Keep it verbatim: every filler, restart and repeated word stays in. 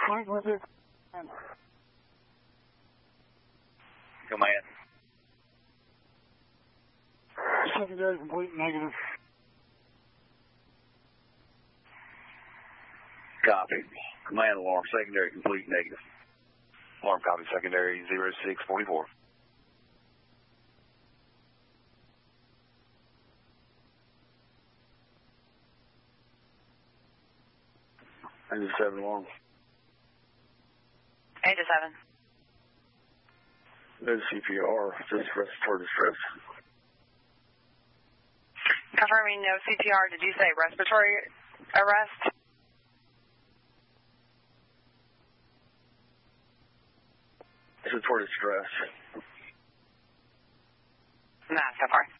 Command. Secondary complete negative. Copy. Command alarm, secondary complete negative. Alarm copy, secondary zero six forty-four. Engine seven alarm. Engine seven. No C P R, just respiratory distress. Confirming no C P R. Did you say respiratory arrest? Respiratory distress. Not so far.